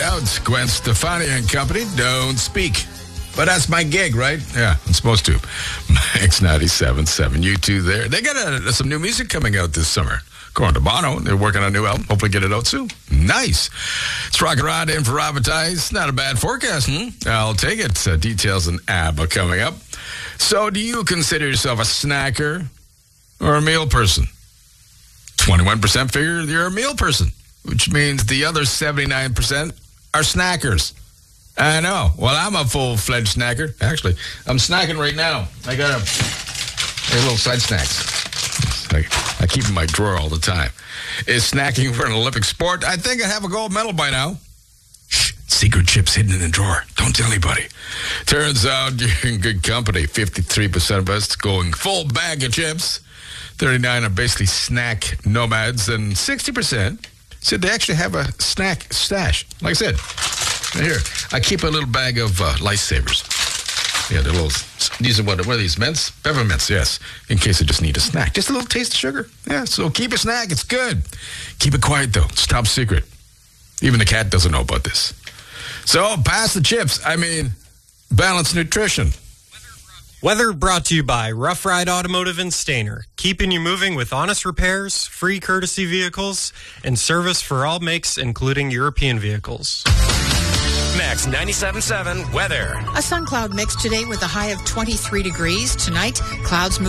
out. Gwen Stefani and company, Don't Speak. But that's my gig, right? Yeah, I'm supposed to. Max 97.7. You two there. They got some new music coming out this summer. According to Bono, they're working on a new album. Hopefully get it out soon. Nice. It's Rockin' Rod in for Advertise. Not a bad forecast, I'll take it. Details on ABBA coming up. So do you consider yourself a snacker or a meal person? 21% figure you're a meal person, which means the other 79% are snackers. I know. Well, I'm a full-fledged snacker. Actually, I'm snacking right now. I got a little side snacks. I keep in my drawer all the time. Is snacking for an Olympic sport? I think I have a gold medal by now. Shh, secret chips hidden in the drawer. Don't tell anybody. Turns out you're in good company. 53% of us going full bag of chips. 39% are basically snack nomads. And 60% said they actually have a snack stash. Like I said, right here, I keep a little bag of Lifesavers. Yeah, they're little. These are what are these mints? Peppermints, yes. In case I just need a snack. Just a little taste of sugar. Yeah, so keep a snack. It's good. Keep it quiet, though. It's top secret. Even the cat doesn't know about this. So, pass the chips. I mean, balanced nutrition. Weather brought to you by Rough Ride Automotive and Stainer. Keeping you moving with honest repairs, free courtesy vehicles, and service for all makes, including European vehicles. Max 97.7 weather. A sun cloud mix today with a high of 23 degrees. Tonight, clouds move